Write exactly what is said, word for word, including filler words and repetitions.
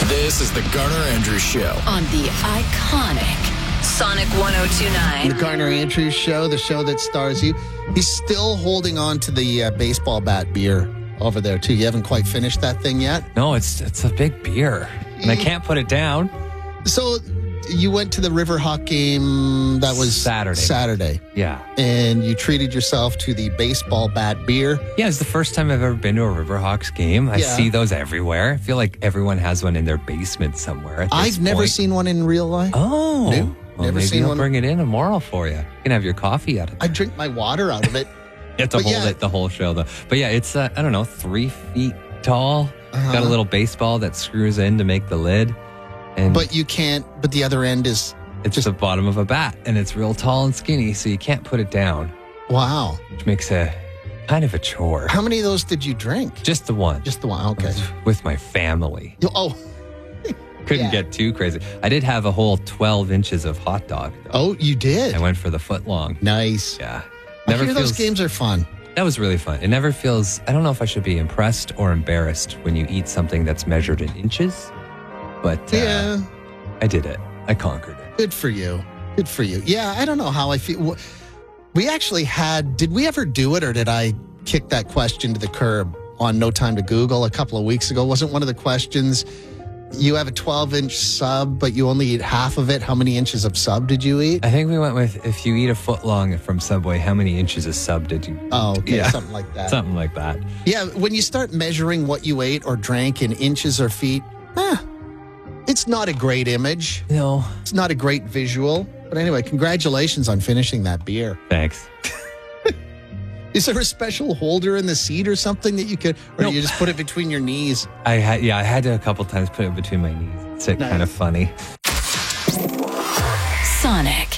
This is the Garner Andrews Show on the iconic Sonic one oh two point nine. The Garner Andrews Show, the show that stars you. He's still holding on to the uh, baseball bat beer over there, too. You haven't quite finished that thing yet? No, it's it's a big beer, and I can't put it down. So you went to the Riverhawk game, that was Saturday. Saturday. Yeah. And you treated yourself to the baseball bat beer. Yeah, it's the first time I've ever been to a Riverhawks game. I Yeah. see those everywhere. I feel like everyone has one in their basement somewhere. At this I've never point. seen one in real life. Oh. No, Well, never maybe seen I'll one. bring it in tomorrow for you. You can have your coffee out of it. I drink my water out of it. You have to but hold yeah. it the whole show, though. But yeah, it's, uh, I don't know, three feet tall. Uh-huh. Got a little baseball that screws in to make the lid. And But you can't, but the other end is, it's just the bottom of a bat, and it's real tall and skinny, so you can't put it down, wow. which makes a kind of a chore. How many of those did you drink? Just the one. Just the one, okay. With my family. You- Oh, Couldn't Yeah. get too crazy. I did have a whole twelve inches of hot dog, though. oh, you did? I went for the foot long. Nice. Yeah. I hear those games are fun. That was really fun. It never feels, I don't know if I should be impressed or embarrassed when you eat something that's measured in inches, but uh, Yeah. I did it. I conquered it. Good for you. Good for you. Yeah, I don't know how I feel. We actually had, did we ever do it or did I kick that question to the curb on No Time to Google a couple of weeks ago? Wasn't one of the questions, you have a twelve inch sub, but you only eat half of it. How many inches of sub did you eat? I think we went with, if you eat a foot long from Subway, how many inches of sub did you? Oh, okay. Yeah. Something like that. Something like that. Yeah, when you start measuring what you ate or drank in inches or feet, eh, it's not a great image. No. It's not a great visual. But anyway, congratulations on finishing that beer. Thanks. Is there a special holder in the seat or something that you could, or Nope. do you just put it between your knees? I had, yeah, I had to a couple times put it between my knees. It's Nice. kind of funny. Sonic.